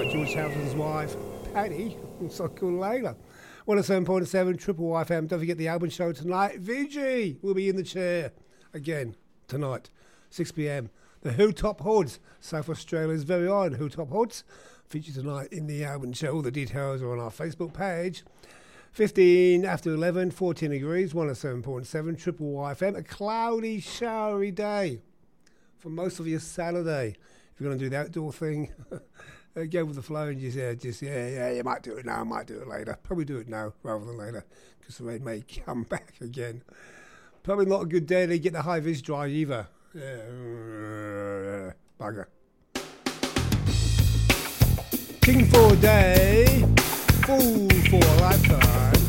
by George Harrison's wife, Patty, also called Layla. 107.7 Triple FM. Don't forget the Album Show tonight. VG will be in the chair again tonight, 6 p.m. The Who Top Hoods, South Australia's very own Who Top Hoods, featured tonight in the Album Show. All the details are on our Facebook page. 15 after 11, 14 degrees, 107.7 Triple FM. A cloudy, showery day for most of your Saturday. If you're going to do the outdoor thing, go with the flow and you might do it now, might do it later. Probably do it now rather than later because the rain may come back again. Probably not a good day to get the high-vis dry either. Bugger. King for a day, fool for a lifetime.